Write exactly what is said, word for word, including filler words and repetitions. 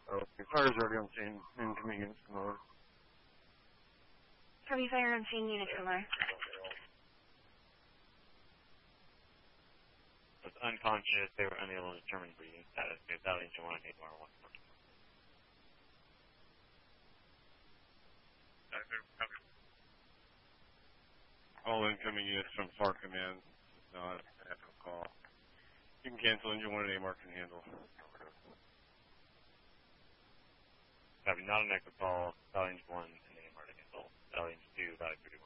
Okay, fire's already on scene. Inconvenience mode. Copy fire on scene, unit Kumar. Was unconscious, they were unable to determine breathing status. They have Valley Engine one and eight bar one. All incoming units from FAR Command. Not an echo call. You can cancel engine one and A mark can handle. Copy, not an echo call. Valley Engine one and A mark to handle. Valley Engine two, Valley three.